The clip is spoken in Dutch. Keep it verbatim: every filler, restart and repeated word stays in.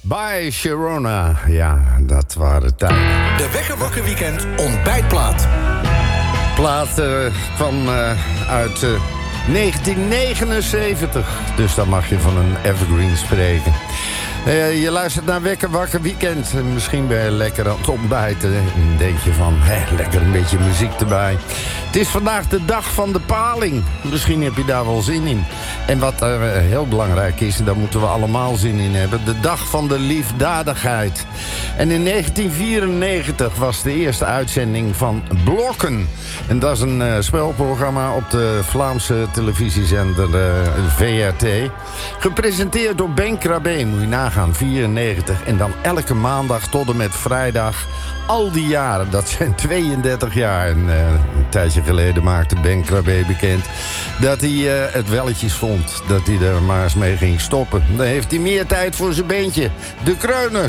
By Sharona. Ja, dat waren tijden. De Wekker Wakker Weekend ontbijtplaat. Plaat uh, kwam uh, uit uh, negentien negenenzeventig. Dus dan mag je van een evergreen spreken. Uh, je luistert naar Wekker Wakker Weekend. Misschien ben je lekker aan het ontbijten. En denk je van, hè, lekker een beetje muziek erbij. Het is vandaag de dag van de paling. Misschien heb je daar wel zin in. En wat uh, heel belangrijk is, en daar moeten we allemaal zin in hebben, de dag van de liefdadigheid. En in negentien vierennegentig was de eerste uitzending van Blokken. En dat is een uh, spelprogramma op de Vlaamse televisiezender uh, V R T. Gepresenteerd door Ben Krabbe, moet je nagaan, vierennegentig. En dan elke maandag tot en met vrijdag. Al die jaren, dat zijn tweeëndertig jaar. En uh, een tijdje geleden maakte Ben Krabbe bekend dat hij uh, het welletjes vond. Dat hij er maar eens mee ging stoppen. Dan heeft hij meer tijd voor zijn beentje. De Kreuners.